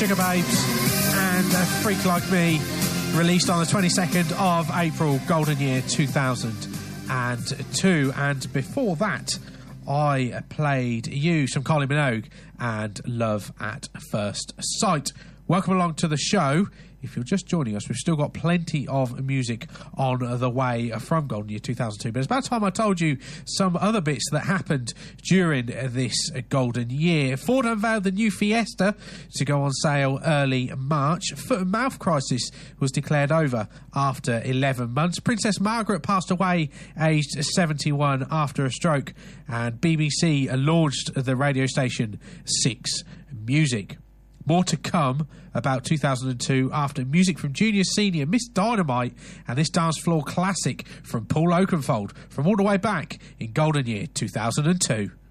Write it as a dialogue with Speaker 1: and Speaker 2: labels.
Speaker 1: Sugar Babes and A Freak Like Me, released on the 22nd of April, golden year 2002. And before that, I played you some Kylie Minogue and Love at First Sight. Welcome along to the show. If you're just joining us, we've still got plenty of music on the way from golden year 2002. But it's about time I told you some other bits that happened during this golden year. Ford unveiled the new Fiesta to go on sale early March. Foot and mouth crisis was declared over after 11 months. Princess Margaret passed away aged 71 after a stroke. And BBC launched the radio station 6 Music. More to come about 2002 after music from Junior Senior, Miss Dynamite, and this dance floor classic from Paul Oakenfold from all the way back in golden year 2002.